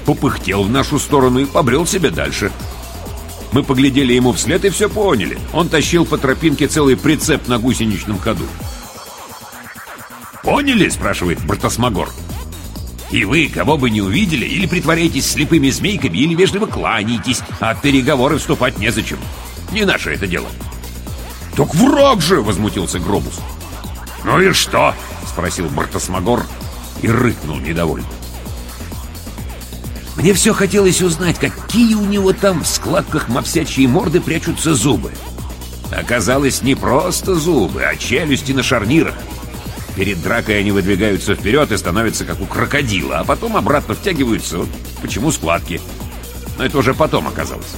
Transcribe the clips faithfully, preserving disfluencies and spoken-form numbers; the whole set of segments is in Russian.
попыхтел в нашу сторону и побрел себе дальше. Мы поглядели ему вслед и все поняли. Он тащил по тропинке целый прицеп на гусеничном ходу. «Поняли?» — спрашивает Бартасмагор. «И вы, кого бы не увидели, или притворяетесь слепыми змейками, или вежливо кланяетесь, а в переговоры вступать незачем. Не наше это дело». «Так враг же!» — возмутился Гробус. «Ну и что?» — спросил Бартасмагор и рыкнул недовольно. Мне все хотелось узнать, какие у него там в складках мопсячьей морды прячутся зубы. Оказалось, не просто зубы, а челюсти на шарнирах. Перед дракой они выдвигаются вперед и становятся как у крокодила, а потом обратно втягиваются. Вот почему складки. Но это уже потом оказалось.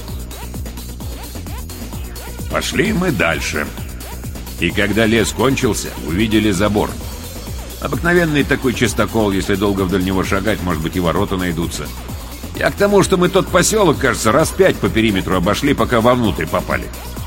Пошли мы дальше. И когда лес кончился, увидели забор. Обыкновенный такой чистокол, если долго вдоль него шагать, может быть, и ворота найдутся. Я к тому, что мы тот поселок, кажется, раз пять по периметру обошли, пока вовнутрь попали.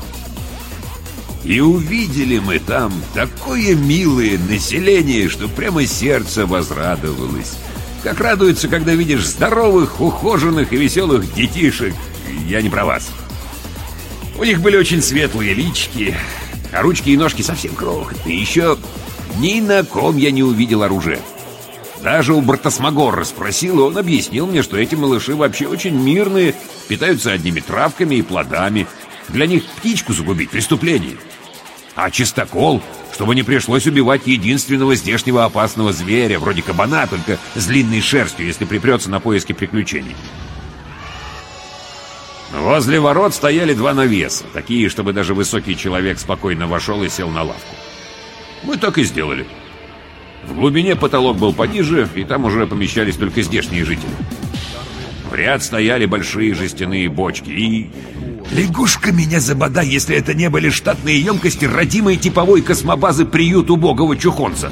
И увидели мы там такое милое население, что прямо сердце возрадовалось. Как радуется, когда видишь здоровых, ухоженных и веселых детишек. Я не про вас. У них были очень светлые личики, а ручки и ножки совсем крохотные. Еще ни на ком я не увидел оружия. Даже у Бартасмагора спросил, и он объяснил мне, что эти малыши вообще очень мирные, питаются одними травками и плодами. Для них птичку загубить — преступление. А чистокол, чтобы не пришлось убивать единственного здешнего опасного зверя, вроде кабана, только с длинной шерстью, если припрется на поиски приключений. Возле ворот стояли два навеса, такие, чтобы даже высокий человек спокойно вошел и сел на лавку. Мы так и сделали. В глубине потолок был пониже, и там уже помещались только здешние жители. В ряд стояли большие жестяные бочки, и... Лягушка меня забодай, если это не были штатные емкости родимой типовой космобазы приют убогого чухонца.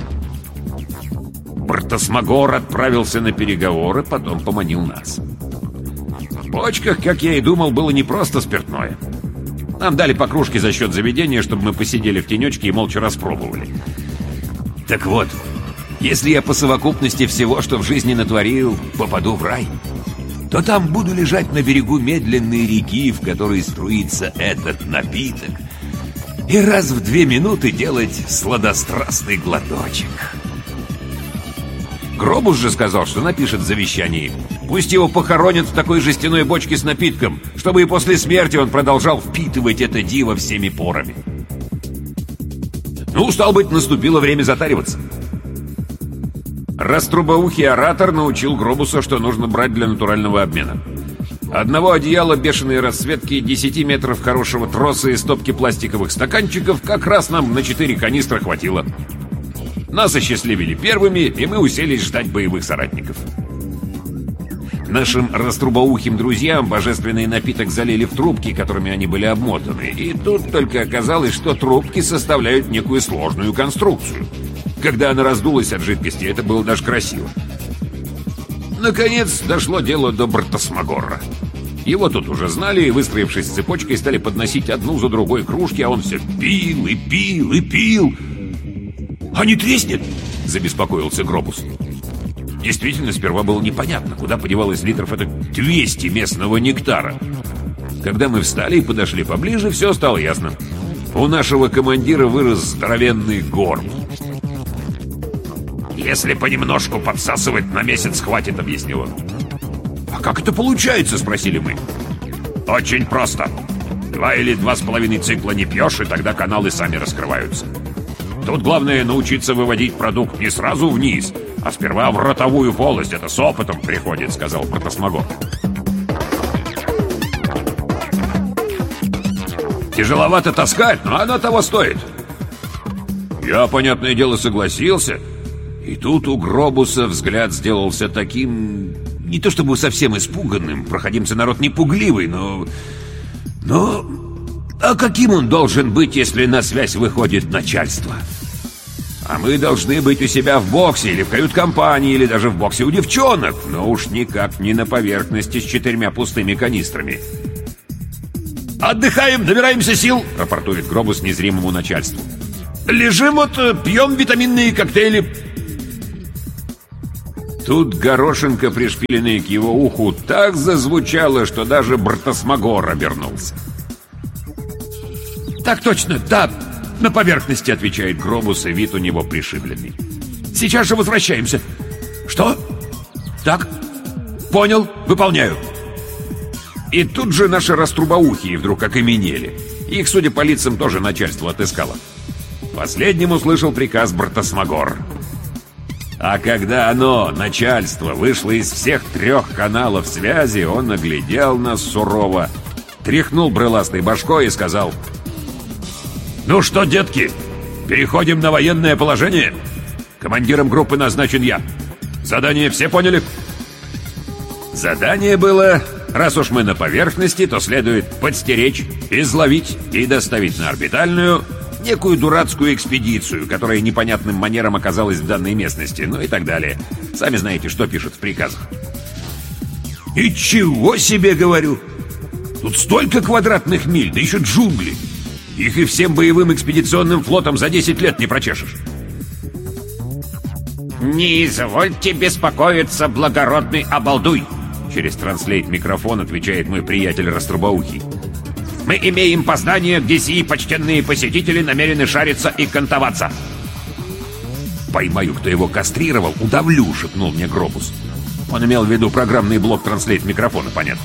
Бартасмагор отправился на переговоры, потом поманил нас. В бочках, как я и думал, было не просто спиртное. Нам дали по кружке за счет заведения, чтобы мы посидели в тенечке и молча распробовали. Так вот, если я по совокупности всего, что в жизни натворил, попаду в рай, то там буду лежать на берегу медленной реки, в которой струится этот напиток, и раз в две минуты делать сладострастный глоточек. Гробус же сказал, что напишет в завещании: пусть его похоронят в такой жестяной бочке с напитком, чтобы и после смерти он продолжал впитывать это диво всеми порами. Ну, стало быть, наступило время затариваться. Раструбоухий оратор научил Гробуса, что нужно брать для натурального обмена. Одного одеяла бешеной расцветки, десяти метров хорошего троса и стопки пластиковых стаканчиков как раз нам на четыре канистра хватило. Нас осчастливили первыми, и мы уселись ждать боевых соратников. Нашим раструбоухим друзьям божественный напиток залили в трубки, которыми они были обмотаны, и тут только оказалось, что трубки составляют некую сложную конструкцию. Когда она раздулась от жидкости, это было даже красиво. Наконец дошло дело до Бартасмагора. Его тут уже знали, и, выстроившись цепочкой, стали подносить одну за другой кружки, а он все пил и пил и пил. «А не треснет?» — забеспокоился Гробус. Действительно, сперва было непонятно, куда подевалось литров это двести местного нектара. Когда мы встали и подошли поближе, все стало ясно. У нашего командира вырос здоровенный горб. «Если понемножку подсасывать, на месяц хватит», — объяснил он. «А как это получается?» — спросили мы. «Очень просто. Два или два с половиной цикла не пьешь, и тогда каналы сами раскрываются. Тут главное научиться выводить продукт не сразу вниз, а сперва в ротовую полость. Это с опытом приходит», — сказал Бартасмагор. «Тяжеловато таскать, но оно того стоит». Я, понятное дело, согласился. И тут у Гробуса взгляд сделался таким... Не то чтобы совсем испуганным. Проходимцы народ не пугливый, но... Но... А каким он должен быть, если на связь выходит начальство? А мы должны быть у себя в боксе, или в кают-компании, или даже в боксе у девчонок, но уж никак не на поверхности с четырьмя пустыми канистрами. «Отдыхаем, набираемся сил», — рапортует Гробус незримому начальству. «Лежим вот, пьем витаминные коктейли». Тут горошинка, пришпиленная к его уху, так зазвучала, что даже Бартасмагор обернулся. «Так точно, да, на поверхности», — отвечает Гробус, и вид у него пришибленный. «Сейчас же возвращаемся». «Что? Так? Понял, выполняю». И тут же наши раструбоухие вдруг окаменели. Их, судя по лицам, тоже начальство отыскало. Последним услышал приказ Бартасмагор. А когда оно, начальство, вышло из всех трех каналов связи, он оглядел нас сурово, тряхнул брыластой башкой и сказал: «Ну что, детки, переходим на военное положение? Командиром группы назначен я. Задание все поняли?» Задание было: раз уж мы на поверхности, то следует подстеречь, изловить и доставить на орбитальную некую дурацкую экспедицию, которая непонятным манером оказалась в данной местности, ну и так далее. Сами знаете, что пишут в приказах. «Ничего себе, говорю! Тут столько квадратных миль, да еще джунгли! Их и всем боевым экспедиционным флотом за десять лет не прочешешь!» «Не извольте беспокоиться, благородный обалдуй!» Через транслейт-микрофон отвечает мой приятель Раструбоухий. «Мы имеем познание, где сии почтенные посетители намерены шариться и кантоваться». «Поймаю, кто его кастрировал, удавлю», — шепнул мне Гробус. Он имел в виду программный блок транслейт-микрофона, понятно.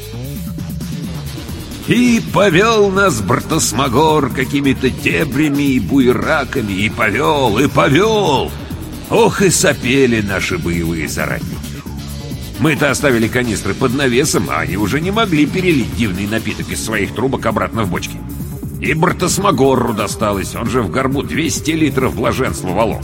И повел нас Бартасмагор какими-то дебрями и буераками, и повел, и повел. Ох, и сопели наши боевые соратники. Мы-то оставили канистры под навесом, а они уже не могли перелить дивный напиток из своих трубок обратно в бочки. И Бартасмагору досталось, он же в горбу двести литров блаженства волок.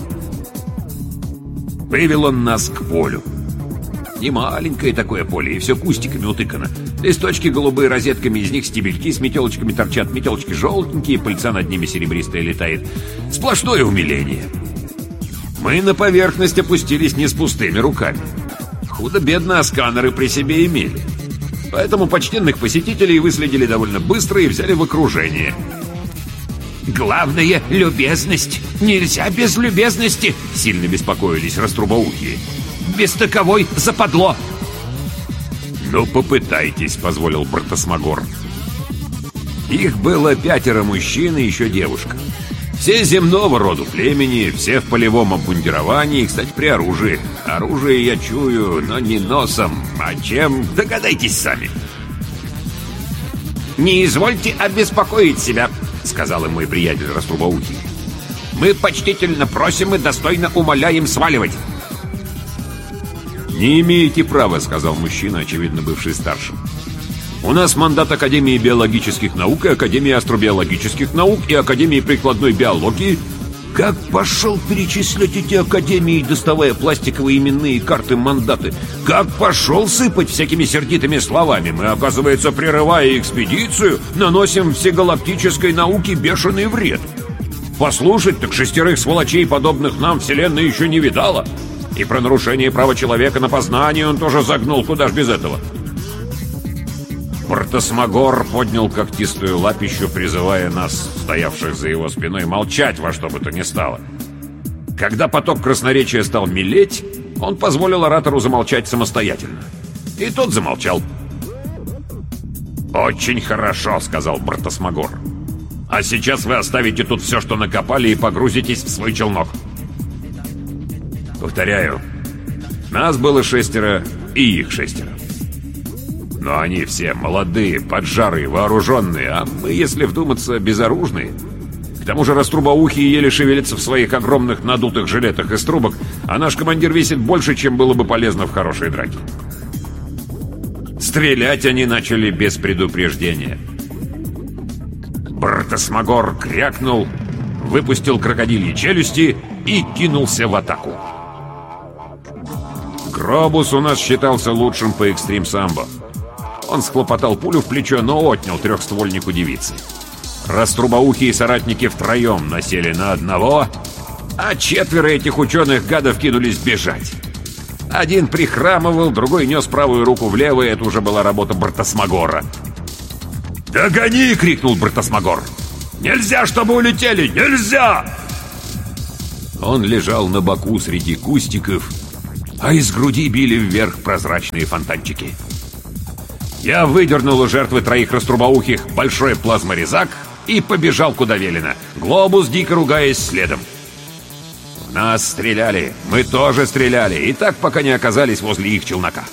Вывел он нас к полю. Не маленькое такое поле, и все кустиками утыкано. Листочки голубые розетками, из них стебельки с метелочками торчат, метелочки желтенькие, пыльца над ними серебристая летает. Сплошное умиление. Мы на поверхность опустились не с пустыми руками. Худо-бедно, а сканеры при себе имели. Поэтому почтенных посетителей выследили довольно быстро и взяли в окружение. «Главное — любезность. Нельзя без любезности!» — сильно беспокоились раструбоухие. «Без таковой западло!» «Ну, попытайтесь», — позволил Бартасмагор. Их было пятеро мужчин и еще девушка. Все земного роду племени, все в полевом обмундировании, кстати, при оружии. Оружие я чую, но не носом, а чем, догадайтесь сами. «Не извольте обеспокоить себя», — сказал им мой приятель Раструбоухий. «Мы почтительно просим и достойно умоляем сваливать». «Не имеете права», — сказал мужчина, очевидно бывший старшим. «У нас мандат Академии биологических наук и Академии астробиологических наук и Академии прикладной биологии». Как пошел перечислять эти академии, доставая пластиковые именные карты мандаты. Как пошел сыпать всякими сердитыми словами. Мы, оказывается, прерывая экспедицию, наносим всегалактической науке бешеный вред. Послушать, так шестерых сволочей, подобных нам, Вселенная еще не видала. И про нарушение права человека на познание он тоже загнул, куда ж без этого. Бартасмагор поднял когтистую лапищу, призывая нас, стоявших за его спиной, молчать во что бы то ни стало. Когда поток красноречия стал мелеть, он позволил оратору замолчать самостоятельно. И тот замолчал. «Очень хорошо», — сказал Бартасмагор. «А сейчас вы оставите тут все, что накопали, и погрузитесь в свой челнок». Повторяю, нас было шестеро, и их шестеро. Но они все молодые, поджарые, вооруженные, а мы, если вдуматься, безоружные. К тому же раструбоухие еле шевелятся в своих огромных надутых жилетах из трубок, а наш командир весит больше, чем было бы полезно в хорошей драке. Стрелять они начали без предупреждения. Бартасмагор крякнул, выпустил крокодильи челюсти и кинулся в атаку. Гробус у нас считался лучшим по экстрим-самбо. Он схлопотал пулю в плечо, но отнял трехствольник у девицы. Раструбоухие соратники втроем насели на одного, а четверо этих ученых-гадов кинулись бежать. Один прихрамывал, другой нес правую руку влево, и это уже была работа Бартасмагора. «Догони!» — крикнул Бартасмагор. «Нельзя, чтобы улетели! Нельзя!» Он лежал на боку среди кустиков а из груди били вверх прозрачные фонтанчики. Я выдернул у жертвы троих раструбоухих большой плазморезак и побежал куда велено, глобус, дико ругаясь, следом. В нас стреляли, мы тоже стреляли, и так пока не оказались возле их челнока.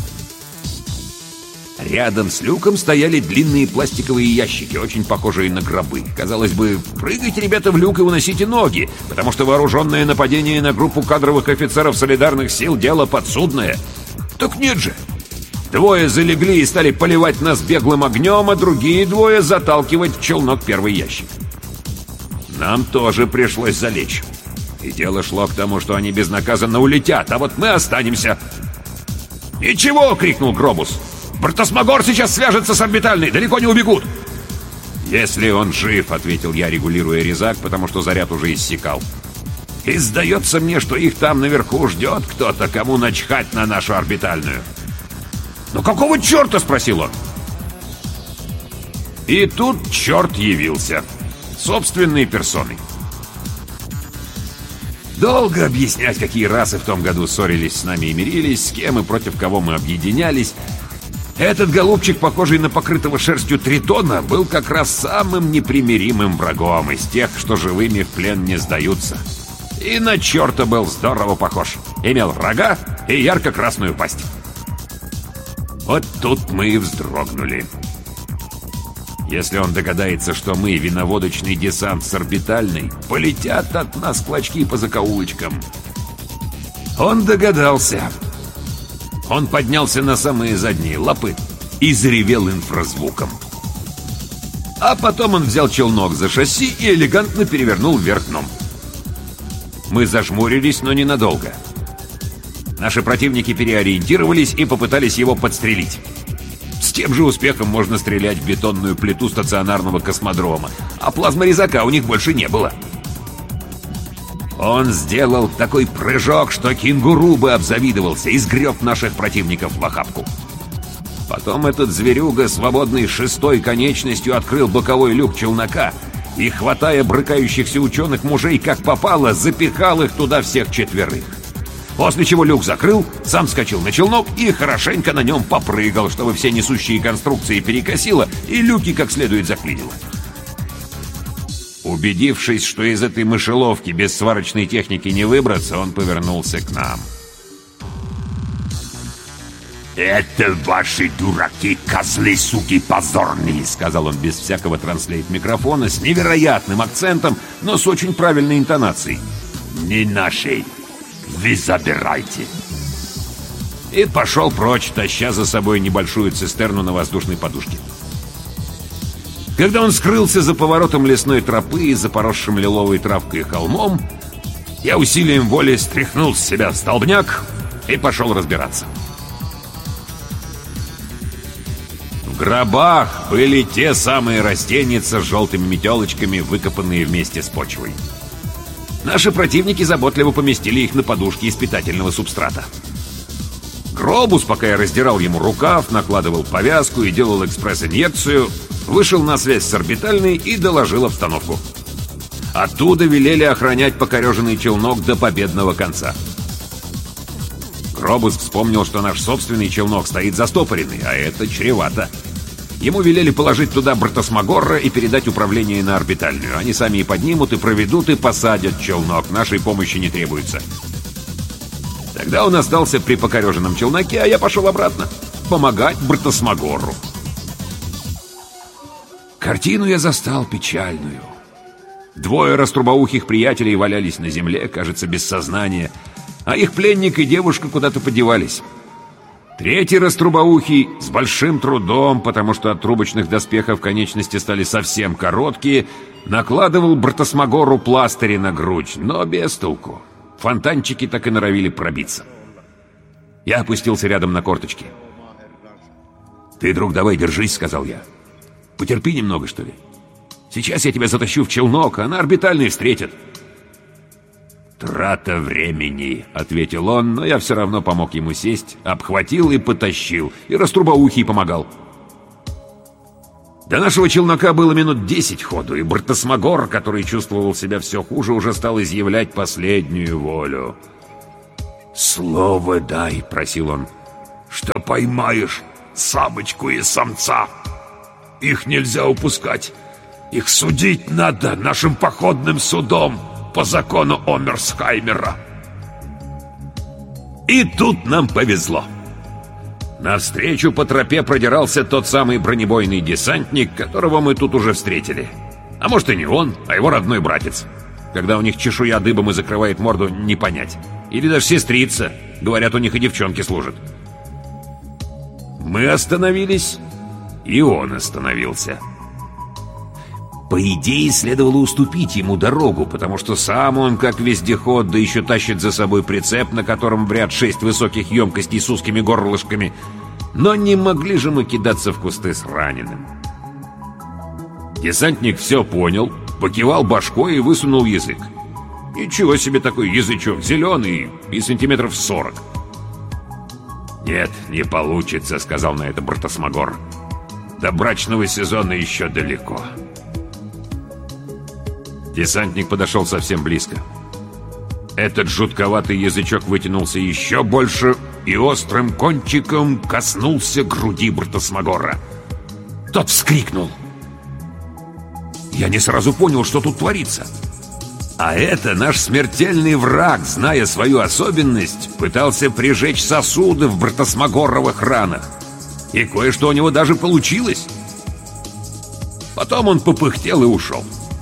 Рядом с люком стояли длинные пластиковые ящики, очень похожие на гробы. Казалось бы, прыгайте, ребята, в люк и уносите ноги, потому что вооруженное нападение на группу кадровых офицеров солидарных сил — дело подсудное. Так нет же. Двое залегли и стали поливать нас беглым огнем, а другие двое заталкивать в челнок первый ящик. Нам тоже пришлось залечь. И дело шло к тому, что они безнаказанно улетят, а вот мы останемся. «Ничего!» — крикнул Гробус. «Бартосмагор сейчас свяжется с орбитальной, далеко не убегут!» «Если он жив», — ответил я, регулируя резак, потому что заряд уже иссякал. «И сдается мне, что их там наверху ждет кто-то, кому начхать на нашу орбитальную». «Ну какого черта?» — спросил он. И тут черт явился. Собственной персоной. Долго объяснять, какие расы в том году ссорились с нами и мирились, с кем и против кого мы объединялись. Этот голубчик, похожий на покрытого шерстью тритона, был как раз самым непримиримым врагом из тех, что живыми в плен не сдаются. И на черта был здорово похож. Имел рога и ярко-красную пасть. Вот тут мы и вздрогнули. Если он догадается, что мы виноводочный десант с орбитальной, полетят от нас клочки по закоулочкам. Он догадался. Он поднялся на самые задние лапы и заревел инфразвуком. А потом он взял челнок за шасси и элегантно перевернул вверх дном. Мы зажмурились, но ненадолго. Наши противники переориентировались и попытались его подстрелить. С тем же успехом можно стрелять в бетонную плиту стационарного космодрома, а плазморезака у них больше не было. Он сделал такой прыжок, что кенгуру бы обзавидовался, и сгреб наших противников в охапку. Потом этот зверюга свободной шестой конечностью открыл боковой люк челнока и, хватая брыкающихся ученых мужей как попало, запихал их туда всех четверых. После чего люк закрыл, сам вскочил на челнок и хорошенько на нем попрыгал, чтобы все несущие конструкции перекосило и люки как следует заклинило. Убедившись, что из этой мышеловки без сварочной техники не выбраться, он повернулся к нам. «Это ваши дураки, козлы, суки позорные», — сказал он без всякого транслейт-микрофона, с невероятным акцентом, но с очень правильной интонацией. «Не нашей. Вы забирайте». И пошел прочь, таща за собой небольшую цистерну на воздушной подушке. Когда он скрылся за поворотом лесной тропы и за поросшим лиловой травкой холмом, я усилием воли стряхнул с себя столбняк и пошел разбираться. В гробах были те самые растеница с желтыми метелочками, выкопанные вместе с почвой. Наши противники заботливо поместили их на подушки из питательного субстрата. Гробус, пока я раздирал ему рукав, накладывал повязку и делал экспресс-инъекцию, вышел на связь с орбитальной и доложил обстановку. Оттуда велели охранять покореженный челнок до победного конца. Гробус вспомнил, что наш собственный челнок стоит застопоренный, а это чревато. Ему велели положить туда Бартосмагора и передать управление на орбитальную. Они сами и поднимут, и проведут, и посадят челнок. Нашей помощи не требуется. Тогда он остался при покореженном челноке, а я пошел обратно помогать Бартосмагору. Картину я застал печальную. Двое раструбоухих приятелей валялись на земле, кажется, без сознания, а их пленник и девушка куда-то подевались. Третий раструбоухий с большим трудом, потому что от трубочных доспехов конечности стали совсем короткие, накладывал Бартосмагору пластыри на грудь, но без толку. Фонтанчики так и норовили пробиться. Я опустился рядом на корточки. «Ты, друг, давай держись», — сказал я. «Потерпи немного, что ли. Сейчас я тебя затащу в челнок, а на орбитальный встретят». «Трата времени», — ответил он, но я все равно помог ему сесть, обхватил и потащил, и раструбоухий помогал. До нашего челнока было минут десять ходу, и Бартосмагор, который чувствовал себя все хуже, уже стал изъявлять последнюю волю. «Слово дай», — просил он, — «что поймаешь самочку и самца. Их нельзя упускать. Их судить надо нашим походным судом по закону Омерсхаймера». И тут нам повезло. Навстречу по тропе продирался тот самый бронебойный десантник, которого мы тут уже встретили. А может и не он, а его родной братец. Когда у них чешуя дыбом и закрывает морду, не понять. Или даже сестрица. Говорят, у них и девчонки служат. Мы остановились, и он остановился. По идее, следовало уступить ему дорогу, потому что сам он, как вездеход, да еще тащит за собой прицеп, на котором в ряд шесть высоких емкостей с узкими горлышками. Но не могли же мы кидаться в кусты с раненым. Десантник все понял, покивал башкой и высунул язык. Ничего себе такой язычок, зеленый и сантиметров сорок. «Нет, не получится», — сказал на это Бартасмагор. «До брачного сезона еще далеко». Десантник подошел совсем близко. Этот жутковатый язычок вытянулся еще больше и острым кончиком коснулся груди Бартасмагора. Тот вскрикнул. Я не сразу понял, что тут творится. А это наш смертельный враг, зная свою особенность, пытался прижечь сосуды в Бартасмагоровых ранах. И кое-что у него даже получилось. Потом он попыхтел и ушел.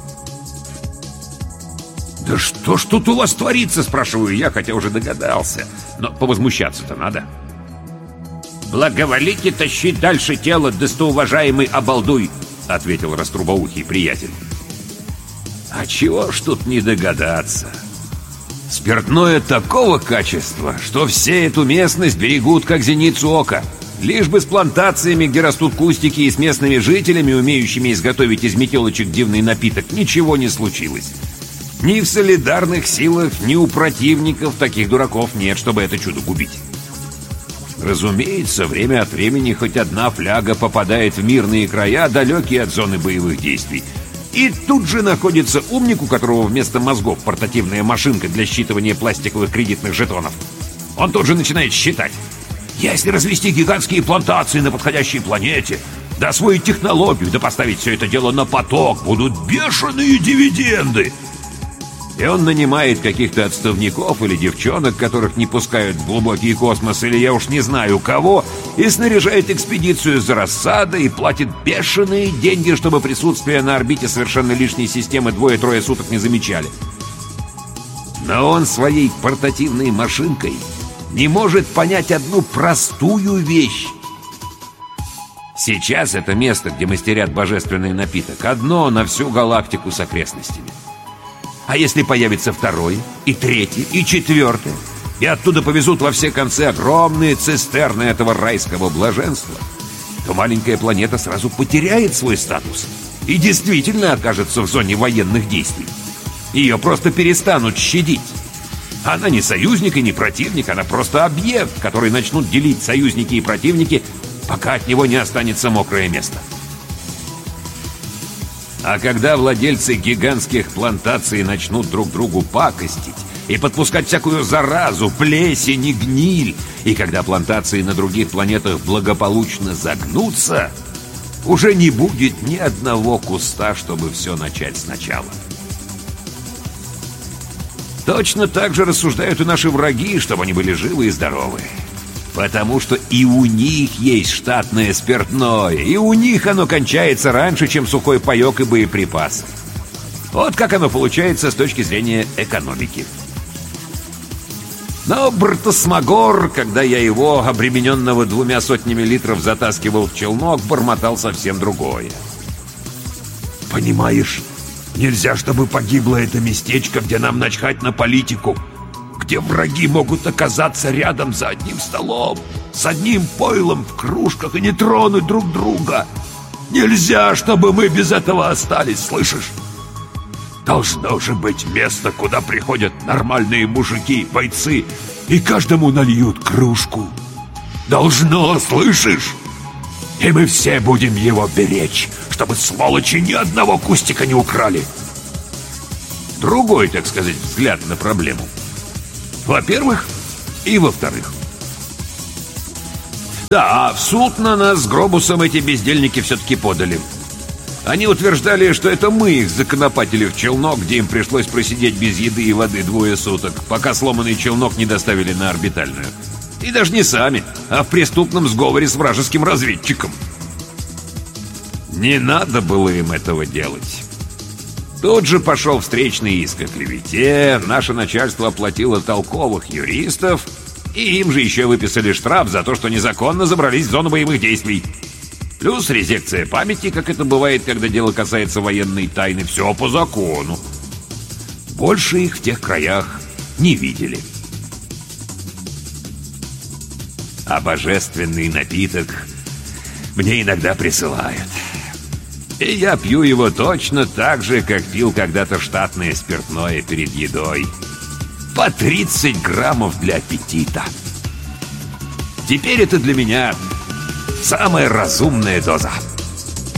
«Да что ж тут у вас творится?» — спрашиваю я, хотя уже догадался. Но повозмущаться-то надо. «Благоволите тащить дальше тело, достоуважаемый обалдуй!» — ответил раструбоухий приятель. «А чего ж тут не догадаться? Спиртное такого качества, что все эту местность берегут как зеницу ока. Лишь бы с плантациями, где растут кустики, и с местными жителями, умеющими изготовить из метелочек дивный напиток, ничего не случилось. Ни в солидарных силах, ни у противников таких дураков нет, чтобы это чудо губить. Разумеется, время от времени хоть одна фляга попадает в мирные края, далекие от зоны боевых действий. И тут же находится умник, у которого вместо мозгов портативная машинка для считывания пластиковых кредитных жетонов. Он тут же начинает считать. Если развести гигантские плантации на подходящей планете, да освоить технологию, да поставить все это дело на поток, будут бешеные дивиденды. И он нанимает каких-то отставников или девчонок, которых не пускают в глубокий космос, или я уж не знаю кого, и снаряжает экспедицию за рассадой и платит бешеные деньги, чтобы присутствие на орбите совершенно лишней системы двое-трое суток не замечали. Но он своей портативной машинкой не может понять одну простую вещь. Сейчас это место, где мастерят божественный напиток, одно на всю галактику с окрестностями. А если появится второй, и третий, и четвертый, и оттуда повезут во все концы огромные цистерны этого райского блаженства, то маленькая планета сразу потеряет свой статус и действительно окажется в зоне военных действий. Ее просто перестанут щадить. Она не союзник и не противник, она просто объект, который начнут делить союзники и противники, пока от него не останется мокрое место. А когда владельцы гигантских плантаций начнут друг другу пакостить и подпускать всякую заразу, плесень и гниль, и когда плантации на других планетах благополучно загнутся, уже не будет ни одного куста, чтобы все начать сначала. Точно так же рассуждают и наши враги, чтобы они были живы и здоровы. Потому что и у них есть штатное спиртное, и у них оно кончается раньше, чем сухой паек и боеприпасы. Вот как оно получается с точки зрения экономики. Но Бартасмагор, когда я его, обремененного двумя сотнями литров, затаскивал в челнок, бормотал совсем другое. «Понимаешь, нельзя, чтобы погибло это местечко, где нам начхать на политику, где враги могут оказаться рядом за одним столом, с одним пойлом в кружках и не тронуть друг друга. Нельзя, чтобы мы без этого остались, слышишь? Должно же быть место, куда приходят нормальные мужики, бойцы, и каждому нальют кружку. Должно, слышишь? И мы все будем его беречь, чтобы сволочи ни одного кустика не украли». Другой, так сказать, взгляд на проблему. Во-первых, И во-вторых, да, в суд на нас с Гробусом эти бездельники все-таки подали. Они утверждали, что это мы их законопатили в челнок, где им пришлось просидеть без еды и воды двое суток, пока сломанный челнок не доставили на орбитальную. И даже не сами, а в преступном сговоре с вражеским разведчиком. Не надо было им этого делать. Тут же пошел встречный иск о клевете, наше начальство оплатило толковых юристов, и им же еще выписали штраф за то, что незаконно забрались в зону боевых действий. Плюс резекция памяти, как это бывает, когда дело касается военной тайны. Все по закону. Больше их в тех краях не видели. А божественный напиток мне иногда присылают. И я пью его точно так же, как пил когда-то штатное спиртное перед едой. По тридцать граммов для аппетита. Теперь это для меня самая разумная доза.